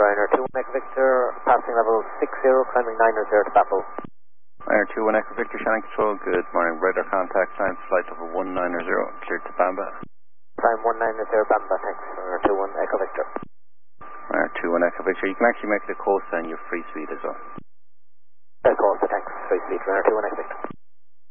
Ryanair 21 Echo Victor, passing level 60, climbing 900 to Babel. Ryanair 21 Echo Victor, Shannon Control, good morning. Radar contact, time flight over 190, cleared to Bamba. Time 190 Bamba, thanks. Ryanair 21 Echo Victor. Ryanair 21 Echo Victor, you can actually make the coast and your free suite as well. Costa, thanks. Free speed, Ryanair 21 Echo Victor.